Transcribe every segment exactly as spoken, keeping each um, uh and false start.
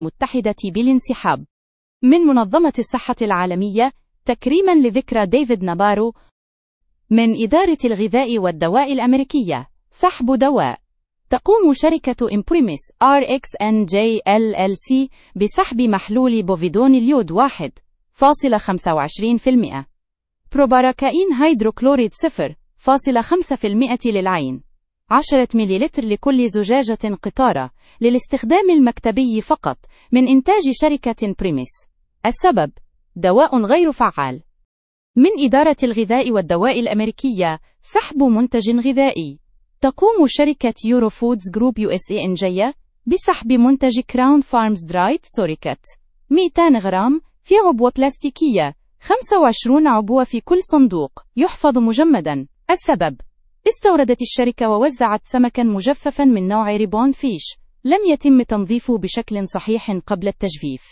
المتحدة بالانسحاب من منظمة الصحة العالمية تكريما لذكرى ديفيد نابارو. من إدارة الغذاء والدواء الأمريكية سحب دواء. تقوم شركة إمبريميس آر إكس إن جي إل إل سي بسحب محلول بوفيدون اليود واحد فاصلة خمسة وعشرين بالمئة بروباراكاين هيدروكلوريد صفر فاصلة خمسة بالمئة للعين، عشرة مليلتر لكل زجاجة قطارة، للاستخدام المكتبي فقط، من إنتاج شركة إمبريميس. السبب: دواء غير فعال. من إدارة الغذاء والدواء الأمريكية سحب منتج غذائي. تقوم شركة يورو فودز جروب يو إس إيه إنجيا بسحب منتج كراون فارمز درايد سوريكت مئتين غرام في عبوة بلاستيكية، خمسة وعشرين عبوة في كل صندوق، يحفظ مجمداً. السبب: استوردت الشركة ووزعت سمكاً مجففاً من نوع ريبون فيش لم يتم تنظيفه بشكل صحيح قبل التجفيف.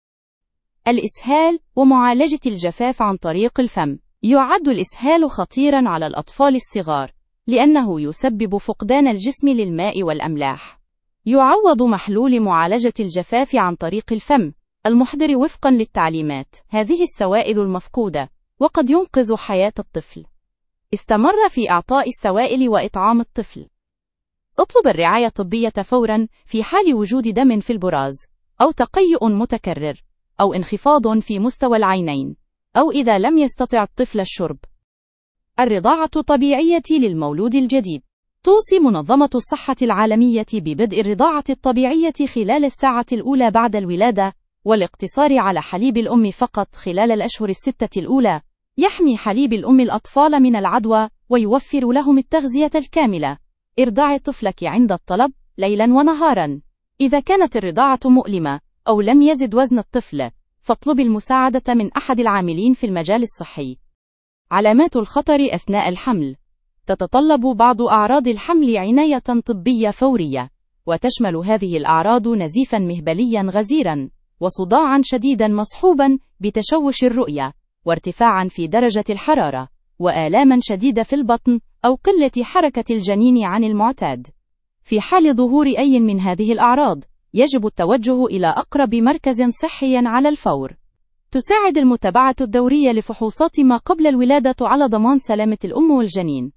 الإسهال ومعالجة الجفاف عن طريق الفم. يعد الإسهال خطيراً على الأطفال الصغار لأنه يسبب فقدان الجسم للماء والأملاح. يعوض محلول معالجة الجفاف عن طريق الفم المحضر وفقاً للتعليمات هذه السوائل المفقودة، وقد ينقذ حياة الطفل. استمر في إعطاء السوائل وإطعام الطفل. اطلب الرعاية الطبية فوراً في حال وجود دم في البراز، أو تقيؤ متكرر، أو انخفاض في مستوى العينين، أو إذا لم يستطع الطفل الشرب. الرضاعة الطبيعية للمولود الجديد. توصي منظمة الصحة العالمية ببدء الرضاعة الطبيعية خلال الساعة الأولى بعد الولادة، والاقتصار على حليب الأم فقط خلال الأشهر الستة الأولى. يحمي حليب الأم الأطفال من العدوى ويوفر لهم التغذية الكاملة. ارضعي طفلك عند الطلب ليلا ونهارا. إذا كانت الرضاعة مؤلمة أو لم يزد وزن الطفل، فاطلبي المساعدة من أحد العاملين في المجال الصحي. علامات الخطر أثناء الحمل. تتطلب بعض أعراض الحمل عناية طبية فورية، وتشمل هذه الأعراض نزيفا مهبليا غزيرا، وصداعا شديدا مصحوبا بتشوش الرؤية، وارتفاعا في درجة الحرارة، وآلاما شديدة في البطن أو قلة حركة الجنين عن المعتاد. في حال ظهور أي من هذه الأعراض، يجب التوجه إلى أقرب مركز صحي على الفور. تساعد المتابعة الدورية لفحوصات ما قبل الولادة على ضمان سلامة الأم والجنين.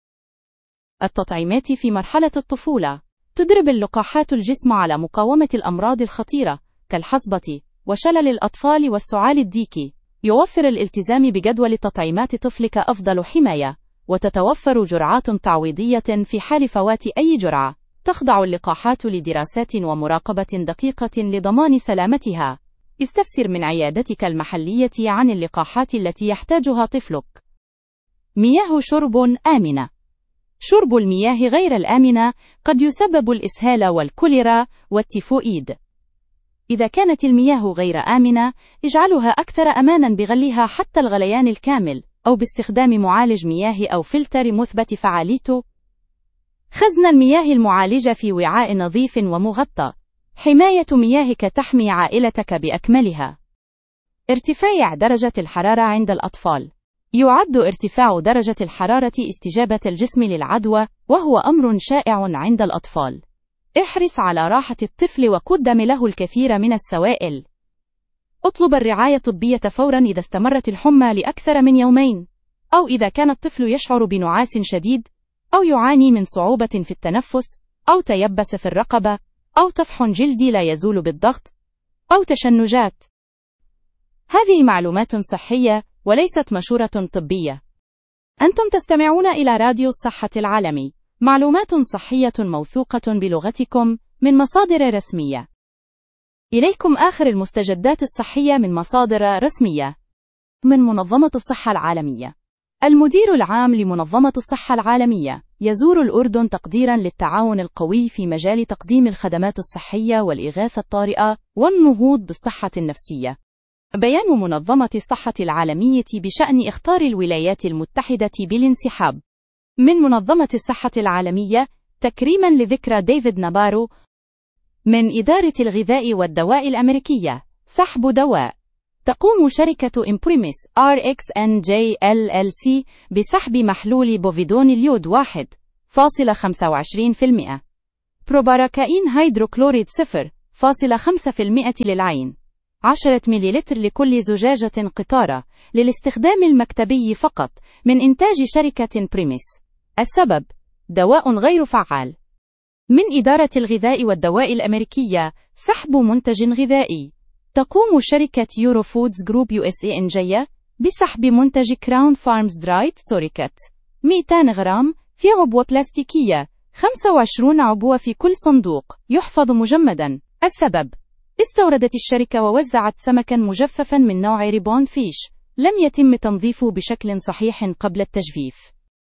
التطعيمات في مرحلة الطفولة. تدرب اللقاحات الجسم على مقاومة الأمراض الخطيرة كالحصبة وشلل الأطفال والسعال الديكي. يوفر الالتزام بجدول تطعيمات طفلك أفضل حماية، وتتوفر جرعات تعويضية في حال فوات أي جرعة. تخضع اللقاحات لدراسات ومراقبة دقيقة لضمان سلامتها. استفسر من عيادتك المحلية عن اللقاحات التي يحتاجها طفلك. مياه شرب آمنة. شرب المياه غير الآمنة قد يسبب الإسهال والكوليرا والتيفوئيد. إذا كانت المياه غير آمنة، اجعلها أكثر أماناً بغليها حتى الغليان الكامل، أو باستخدام معالج مياه أو فلتر مثبت فعاليته. خزن المياه المعالجة في وعاء نظيف ومغطى. حماية مياهك تحمي عائلتك بأكملها. ارتفاع درجة الحرارة عند الأطفال. يعد ارتفاع درجة الحرارة استجابة الجسم للعدوى، وهو أمر شائع عند الأطفال. احرص على راحة الطفل وقدم له الكثير من السوائل. اطلب الرعاية الطبية فورا إذا استمرت الحمى لأكثر من يومين، أو إذا كان الطفل يشعر بنعاس شديد، أو يعاني من صعوبة في التنفس، أو تيبس في الرقبة، أو طفح جلدي لا يزول بالضغط، أو تشنجات. هذه معلومات صحية وليست مشورة طبية. أنتم تستمعون إلى راديو الصحة العالمي، معلومات صحية موثوقة بلغتكم من مصادر رسمية. إليكم آخر المستجدات الصحية من مصادر رسمية. من منظمة الصحة العالمية. المدير العام لمنظمة الصحة العالمية يزور الأردن تقديراً للتعاون القوي في مجال تقديم الخدمات الصحية والإغاثة الطارئة والنهوض بالصحة النفسية. بيان منظمة الصحة العالمية بشأن إخطار الولايات المتحدة بالانسحاب من منظمة الصحة العالمية تكريماً لذكرى ديفيد نابارو. من إدارة الغذاء والدواء الأمريكية سحب دواء. تقوم شركة إمبريميس آر إكس إن جي إل إل سي بسحب محلول بوفيدون اليود واحد فاصلة خمسة وعشرين بالمئة بروباراكاين هيدروكلوريد صفر فاصلة خمسة بالمئة للعين. عشرة مليلتر لكل زجاجة قطارة، للاستخدام المكتبي فقط، من إنتاج شركة بريميس. السبب: دواء غير فعال. من إدارة الغذاء والدواء الأمريكية، سحب منتج غذائي. تقوم شركة يورو فودز جروب يو اس اي إنجية بسحب منتج كراون فارمز درايد سوريكت مئتين غرام في عبوة بلاستيكية، خمسة وعشرين عبوة في كل صندوق، يحفظ مجمداً. السبب: استوردت الشركة ووزعت سمكاً مجففاً من نوع ريبون فيش، لم يتم تنظيفه بشكل صحيح قبل التجفيف.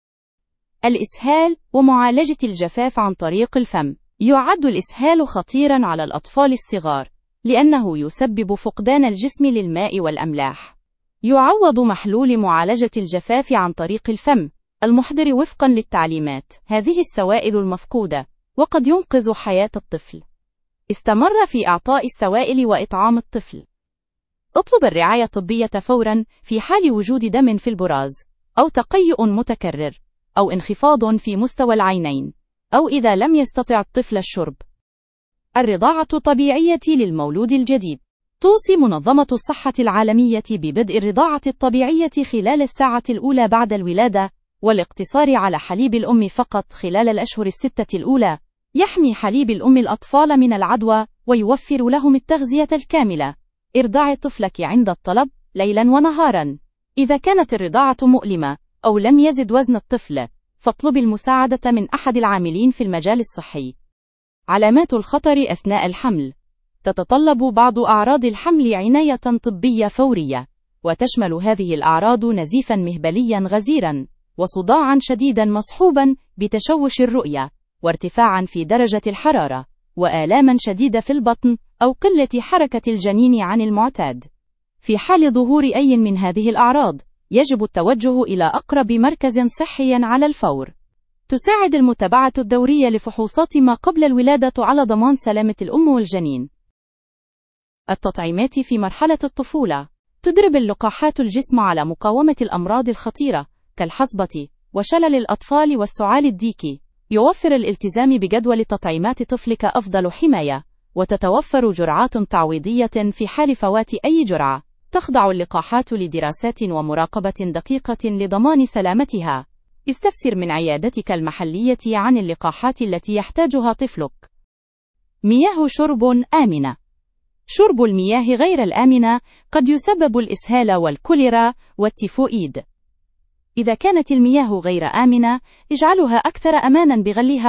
الإسهال ومعالجة الجفاف عن طريق الفم. يعد الإسهال خطيراً على الأطفال الصغار، لأنه يسبب فقدان الجسم للماء والأملاح. يعوض محلول معالجة الجفاف عن طريق الفم المحضر وفقاً للتعليمات هذه السوائل المفقودة، وقد ينقذ حياة الطفل. استمر في إعطاء السوائل وإطعام الطفل. اطلب الرعاية الطبية فوراً في حال وجود دم في البراز، أو تقيؤ متكرر، أو انخفاض في مستوى العينين، أو إذا لم يستطع الطفل الشرب. الرضاعة الطبيعية للمولود الجديد. توصي منظمة الصحة العالمية ببدء الرضاعة الطبيعية خلال الساعة الأولى بعد الولادة، والاقتصار على حليب الأم فقط خلال الأشهر الستة الأولى. يحمي حليب الأم الأطفال من العدوى، ويوفر لهم التغذية الكاملة. ارضعي طفلك عند الطلب، ليلاً ونهاراً. إذا كانت الرضاعة مؤلمة أو لم يزد وزن الطفل، فاطلبي المساعدة من أحد العاملين في المجال الصحي. علامات الخطر أثناء الحمل. تتطلب بعض أعراض الحمل عناية طبية فورية، وتشمل هذه الأعراض نزيفاً مهبلياً غزيراً، وصداعاً شديداً مصحوباً بتشوش الرؤية، وارتفاعاً في درجة الحرارة، وآلاماً شديدة في البطن أو قلة حركة الجنين عن المعتاد. في حال ظهور أي من هذه الأعراض، يجب التوجه إلى أقرب مركز صحي على الفور. تساعد المتابعة الدورية لفحوصات ما قبل الولادة على ضمان سلامة الأم والجنين. التطعيمات في مرحلة الطفولة. تدرب اللقاحات الجسم على مقاومة الأمراض الخطيرة كالحصبة وشلل الأطفال والسعال الديكي. يوفر الالتزام بجدول تطعيمات طفلك أفضل حماية، وتتوفر جرعات تعويضية في حال فوات أي جرعة. تخضع اللقاحات لدراسات ومراقبة دقيقة لضمان سلامتها. استفسر من عيادتك المحلية عن اللقاحات التي يحتاجها طفلك. مياه شرب آمنة. شرب المياه غير الآمنة قد يسبب الإسهال والكوليرا والتيفوئيد. إذا كانت المياه غير آمنة، اجعلها أكثر أماناً بغليها